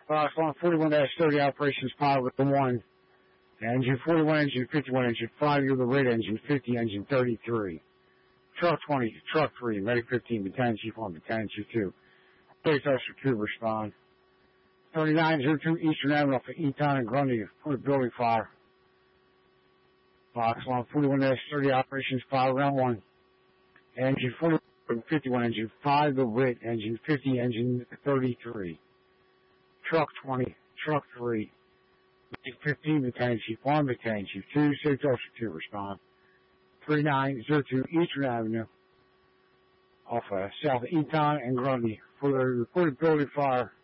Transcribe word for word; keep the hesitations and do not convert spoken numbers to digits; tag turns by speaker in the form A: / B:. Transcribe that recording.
A: Fox one forty-one thirty operations pilot one. Engine forty-one, engine fifty-one, engine five, you're the red engine fifty, engine thirty-three. Truck twenty, truck three, medic fifteen, battalion chief one, battalion chief two. Police officer two, respond. thirty-nine oh two Eastern Avenue off of Eton and Grundy, put a building fire. Fox one forty-one thirty operations pilot round one. Engine forty-one, fifty-one, engine five, the red engine fifty, engine thirty-three. Truck twenty, truck three. fifteen, battalion chief one, battalion chief two, safety officer two, respond. thirty-nine oh two Eastern Avenue, off uh, south of Eton and Grundy, for the reported building fire.